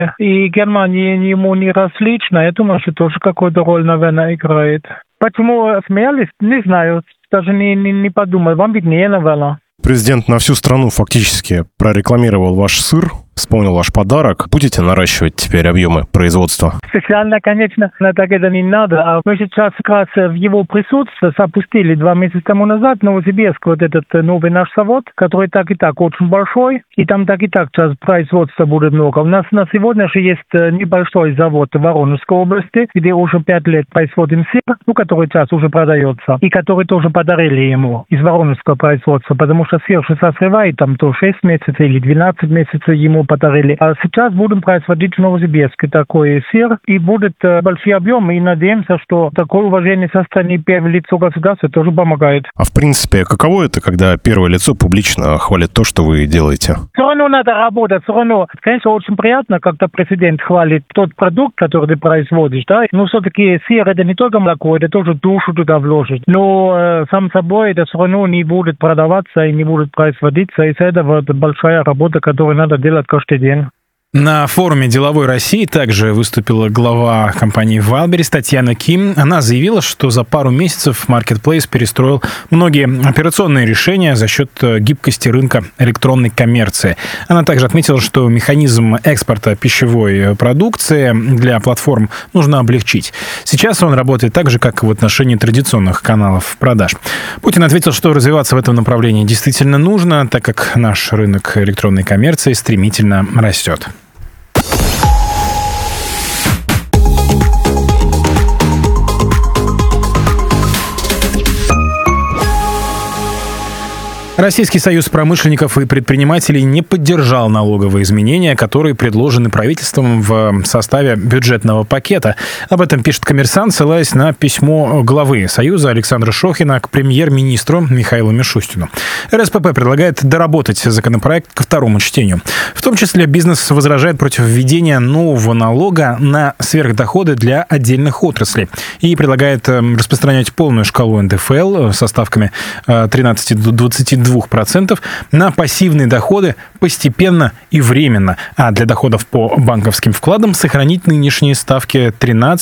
И Германия ему не различна. Я думаю, что тоже какую-то роль, наверное, играет. Почему смеялись? Не знаю. Даже не подумал. Вам виднее, наверное. Президент на всю страну фактически прорекламировал ваш сыр, вспомнил ваш подарок. Будете наращивать теперь объемы производства? Специально, конечно, так это не надо. А мы сейчас как раз в его присутствии запустили 2 месяца тому назад в Новосибирск вот этот новый наш завод, который так и так очень большой. И там так и так сейчас производства будет много. У нас на сегодня же есть небольшой завод в Воронежской области, где уже 5 лет производим сыр, который сейчас уже продается. И который тоже подарили ему из воронежского производства, потому что сыр же созревает там то 6 месяцев или 12 месяцев ему подарили. А сейчас будем производить в Новосибирске такой сыр, и будет большие объемы, и надеемся, что такое уважение со стороны первого лица государства тоже помогает. А в принципе, каково это, когда первое лицо публично хвалит то, что вы делаете? Все равно надо работать, все равно. Конечно, очень приятно, когда президент хвалит тот продукт, который ты производишь, да. Но все-таки сыр это не только молоко, это тоже душу туда вложить. Но сам собой это все равно не будет продаваться и не будет производиться. Из этого это большая работа, которую надо делать каждый день. На форуме «Деловой России» также выступила глава компании Wildberries Татьяна Ким. Она заявила, что за пару месяцев Marketplace перестроил многие операционные решения за счет гибкости рынка электронной коммерции. Она также отметила, что механизм экспорта пищевой продукции для платформ нужно облегчить. Сейчас он работает так же, как и в отношении традиционных каналов продаж. Путин ответил, что развиваться в этом направлении действительно нужно, так как наш рынок электронной коммерции стремительно растет. Российский союз промышленников и предпринимателей не поддержал налоговые изменения, которые предложены правительством в составе бюджетного пакета. Об этом пишет «Коммерсант», ссылаясь на письмо главы Союза Александра Шохина к премьер-министру Михаилу Мишустину. РСПП предлагает доработать законопроект ко второму чтению. В том числе бизнес возражает против введения нового налога на сверхдоходы для отдельных отраслей и предлагает распространять полную шкалу НДФЛ со ставками 13 до 22% на пассивные доходы постепенно и временно, а для доходов по банковским вкладам сохранить нынешние ставки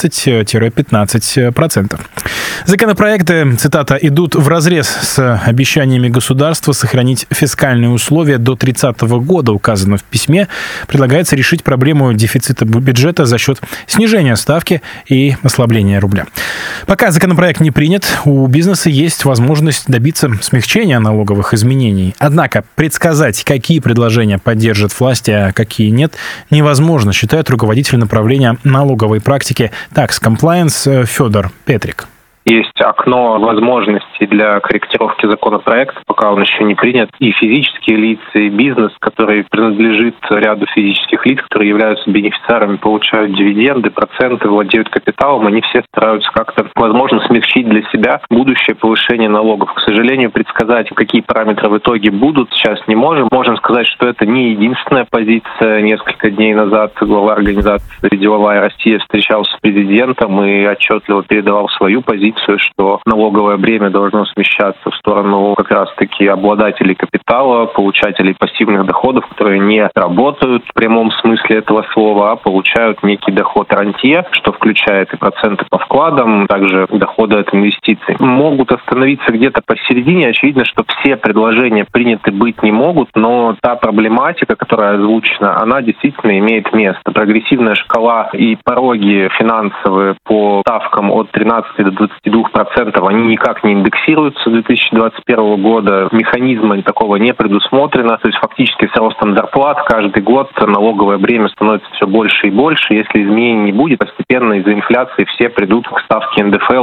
13-15%. Законопроекты, цитата, идут вразрез с обещаниями государства сохранить фискальные условия до 30 года, указано в письме. Предлагается решить проблему дефицита бюджета за счет снижения ставки и ослабления рубля. Пока законопроект не принят, у бизнеса есть возможность добиться смягчения налоговых изменений. Однако предсказать, какие предложения поддержат власти, а какие нет, невозможно, считает руководитель направления налоговой практики Tax Compliance Федор Петрик. Есть окно возможностей для корректировки законопроекта, пока он еще не принят. И физические лица, и бизнес, который принадлежит ряду физических лиц, которые являются бенефициарами, получают дивиденды, проценты, владеют капиталом, они все стараются как-то, возможно, смягчить для себя будущее повышение налогов. К сожалению, предсказать, какие параметры в итоге будут, сейчас не можем. Можем сказать, что это не единственная позиция. Несколько дней назад глава организации «Деловая Россия» встречался с президентом и отчетливо передавал свою позицию, что налоговое бремя должно смещаться в сторону как раз-таки обладателей капитала, получателей пассивных доходов, которые не работают в прямом смысле этого слова, а получают некий доход рантье, что включает и проценты по вкладам, также доходы от инвестиций. Могут остановиться где-то посередине. Очевидно, что все предложения приняты быть не могут, но та проблематика, которая озвучена, она действительно имеет место. Прогрессивная шкала и пороги финансовые по ставкам от 13 до 22%, они никак не индексируются с 2021 года. Механизма такого не предусмотрено. То есть фактически с ростом зарплат каждый год налоговое бремя становится все больше и больше. Если изменений не будет, постепенно из-за инфляции все придут к ставке НДФЛ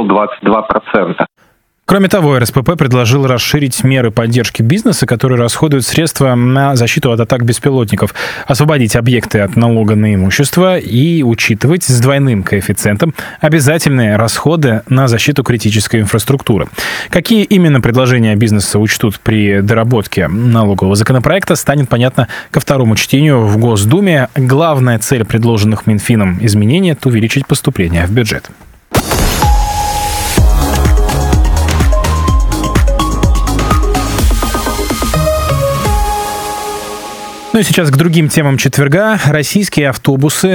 22%. Кроме того, РСПП предложил расширить меры поддержки бизнеса, которые расходуют средства на защиту от атак беспилотников, освободить объекты от налога на имущество и учитывать с двойным коэффициентом обязательные расходы на защиту критической инфраструктуры. Какие именно предложения бизнеса учтут при доработке налогового законопроекта, станет понятно ко второму чтению в Госдуме. Главная цель предложенных Минфином изменений – это увеличить поступления в бюджет. Ну и сейчас к другим темам четверга. Российские автобусы